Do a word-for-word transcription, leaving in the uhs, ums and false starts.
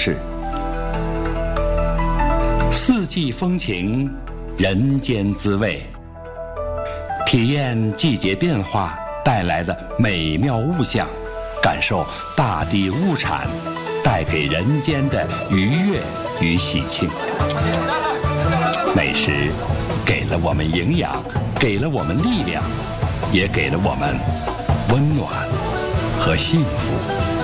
事。四季风情，人间滋味，体验季节变化带来的美妙物象，感受大地物产带给人间的愉悦与喜庆。美食给了我们营养，给了我们力量，也给了我们温暖和幸福。